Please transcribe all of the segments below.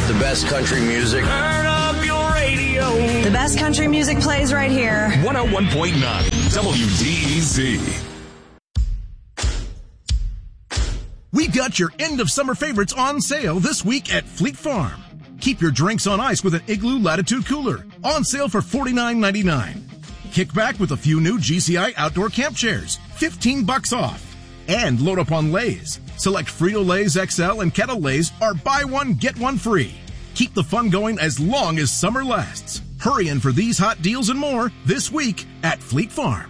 The best country music. Turn up your radio. The best country music plays right here. 101.9 WDEZ. We've got your end of summer favorites on sale this week at Fleet Farm. Keep your drinks on ice with an Igloo Latitude Cooler. On sale for $49.99. Kick back with a few new GCI outdoor camp chairs. $15 off. And load up on Lay's. Select Frito-Lay's XL and Kettle Lay's are buy one, get one free. Keep the fun going as long as summer lasts. Hurry in for these hot deals and more this week at Fleet Farm.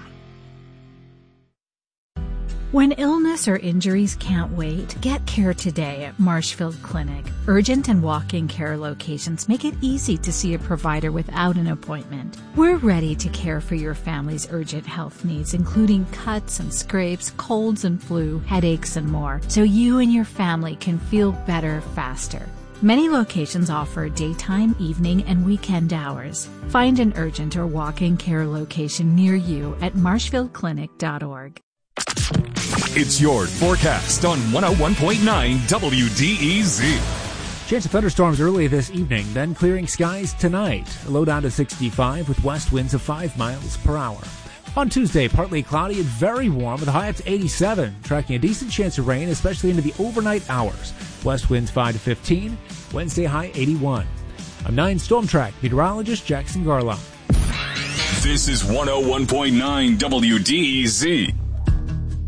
When illness or injuries can't wait, get care today at Marshfield Clinic. Urgent and walk-in care locations make it easy to see a provider without an appointment. We're ready to care for your family's urgent health needs, including cuts and scrapes, colds and flu, headaches, and more, so you and your family can feel better faster. Many locations offer daytime, evening, and weekend hours. Find an urgent or walk-in care location near you at marshfieldclinic.org. It's your forecast on 101.9 WDEZ. Chance of thunderstorms early this evening, then clearing skies tonight. A low down to 65 with west winds of 5 miles per hour. On Tuesday, partly cloudy and very warm with a high up to 87, tracking a decent chance of rain, especially into the overnight hours. West winds 5 to 15, Wednesday high 81. I'm 9 Storm Track meteorologist Jackson Garlock. This is 101.9 WDEZ.